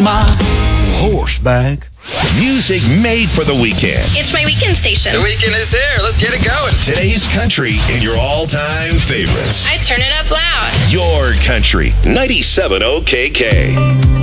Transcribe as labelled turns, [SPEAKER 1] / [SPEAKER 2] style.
[SPEAKER 1] my horseback.
[SPEAKER 2] Music made for the weekend.
[SPEAKER 3] It's my weekend station.
[SPEAKER 4] The weekend is here. Let's get it going.
[SPEAKER 2] Today's country and your all-time favorites.
[SPEAKER 3] I turn it up loud.
[SPEAKER 2] Your country. 97 OKK.